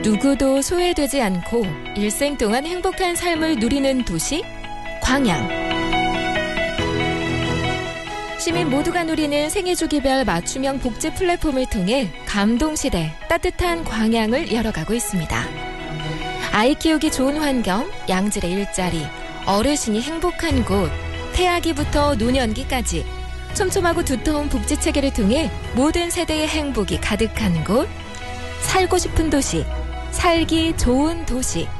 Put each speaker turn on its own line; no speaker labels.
누구도 소외되지 않고 일생 동안 행복한 삶을 누리는 도시 광양. 시민 모두가 누리는 생애주기별 맞춤형 복지 플랫폼을 통해 감동시대 따뜻한 광양을 열어가고 있습니다. 아이 키우기 좋은 환경, 양질의 일자리, 어르신이 행복한 곳, 태아기부터 노년기까지 촘촘하고 두터운 복지체계를 통해 모든 세대의 행복이 가득한 곳, 살고 싶은 도시, 살기 좋은 도시,